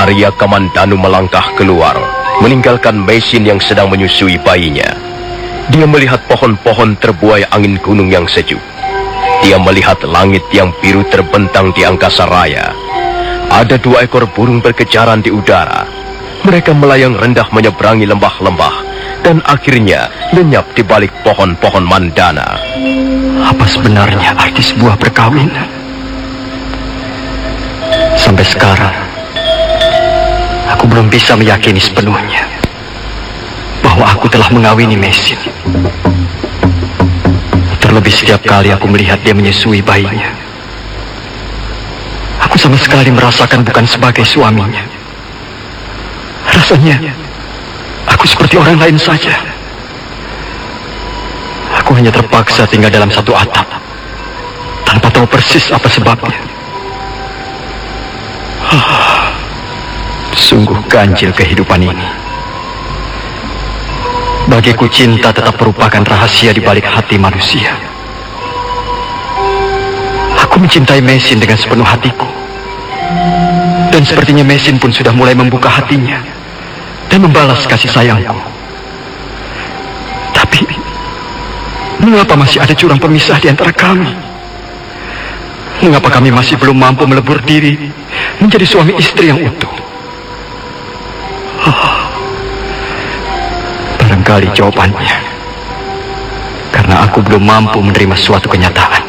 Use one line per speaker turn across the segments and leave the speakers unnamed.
Arya Kamandanu melangkah keluar, meninggalkan Meisin yang sedang menyusui bayinya. Dia melihat pohon-pohon terbuai angin gunung yang sejuk. Dia melihat langit yang biru terbentang di angkasa raya. Ada 2 ekor burung berkejaran di udara. Mereka melayang rendah menyeberangi lembah-lembah dan akhirnya lenyap di balik pohon-pohon mandana.
Apa sebenarnya arti sebuah perkawinan? Sampai sekarang, aku belum bisa meyakini sepenuhnya bahwa aku telah mengawini Meisin. Terlebih setiap kali aku melihat dia menyusui bayinya, aku sama sekali merasakan bukan sebagai suaminya. Rasanya, aku seperti orang lain saja. Aku hanya terpaksa tinggal dalam satu atap, tanpa tahu persis apa sebabnya. Sungguh ganjil kehidupan ini. Bagiku cinta tetap merupakan rahasia di balik hati manusia. Aku mencintai Meisin dengan sepenuh hatiku. Dan sepertinya Meisin pun sudah mulai membuka hatinya dan membalas kasih sayangku. Tapi, mengapa masih ada jurang pemisah di antara kami? Mengapa kami masih belum mampu melebur diri menjadi suami istri yang utuh? Barangkali jawabannya karena aku belum mampu menerima suatu kenyataan.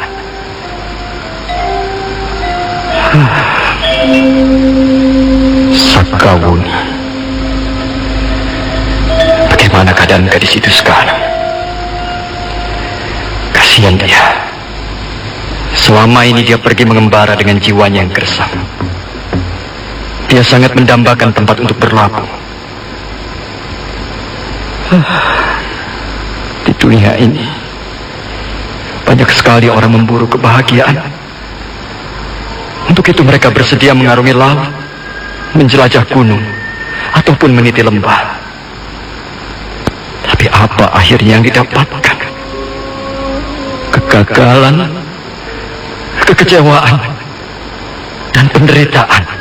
Sakawuni, bagaimana keadaan gadis itu sekarang? Kasihan dia. Selama ini dia pergi mengembara dengan jiwanya yang gersang. Dia sangat mendambakan tempat untuk berlabuh. Di dunia ini banyak sekali orang memburu kebahagiaan. Untuk itu mereka bersedia mengarungi laut, menjelajah gunung, ataupun meniti lembah. Tapi apa akhirnya yang didapatkan? Kegagalan, kekecewaan, dan penderitaan.